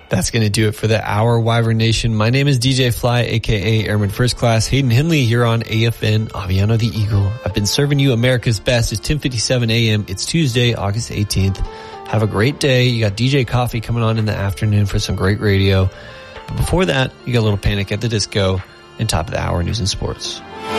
That's going to do it for the hour, Wyvern Nation. My name is DJ Fly, a.k.a. Airman First Class. Hayden Hindley here on AFN, Aviano the Eagle. I've been serving you America's best. It's 10:57 a.m. It's Tuesday, August 18th. Have a great day. You got DJ Coffee coming on in the afternoon for some great radio. But before that, you got a little Panic at the Disco and top of the hour news and sports.